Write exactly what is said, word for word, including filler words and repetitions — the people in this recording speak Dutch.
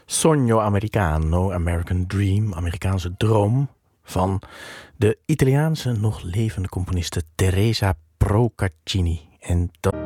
Sogno Americano, American Dream, Amerikaanse droom van de Italiaanse nog levende componiste Teresa Procaccini. En dat